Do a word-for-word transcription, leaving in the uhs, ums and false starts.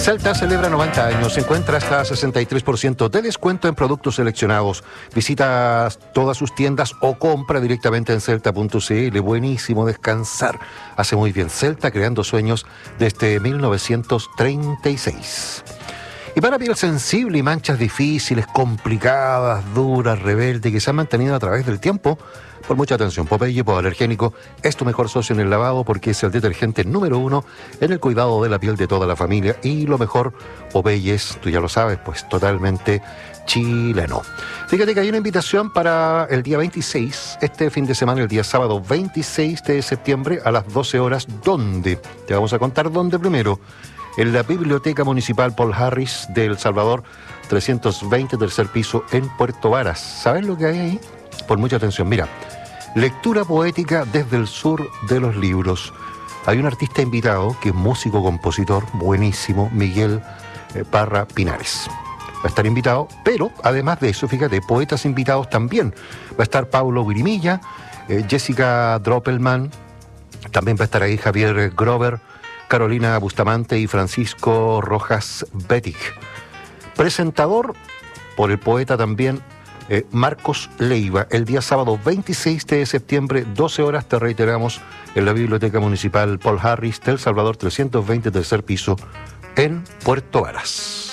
Celta celebra noventa años. Encuentra hasta sesenta y tres por ciento de descuento en productos seleccionados. Visita todas sus tiendas o compra directamente en celta punto c l. Buenísimo descansar. Hace muy bien Celta, creando sueños desde mil novecientos treinta y seis. Y para piel sensible y manchas difíciles, complicadas, duras, rebeldes, que se han mantenido a través del tiempo, por mucha atención, Popeye Hipoalergénico es tu mejor socio en el lavado porque es el detergente número uno en el cuidado de la piel de toda la familia. Y lo mejor, Popeye es, tú ya lo sabes, pues totalmente chileno. Fíjate que hay una invitación para el día veintiséis, este fin de semana, el día sábado veintiséis de septiembre a las doce horas. ¿Dónde? Te vamos a contar dónde primero. En la Biblioteca Municipal Paul Harris de El Salvador, trescientos veinte, tercer piso, en Puerto Varas. ¿Sabes lo que hay ahí? Por mucha atención, mira. Lectura poética desde el sur de los libros. Hay un artista invitado que es músico, compositor, buenísimo, Miguel eh, Parra Pinares. Va a estar invitado, pero además de eso, fíjate, poetas invitados también. Va a estar Paulo Guirimilla, eh, Jessica Droppelman, también va a estar ahí Javier Grover, Carolina Bustamante y Francisco Rojas Betic. Presentador por el poeta también eh, Marcos Leiva, el día sábado veintiséis de septiembre, doce horas, te reiteramos, en la Biblioteca Municipal Paul Harris de El Salvador, trescientos veinte, tercer piso, en Puerto Varas.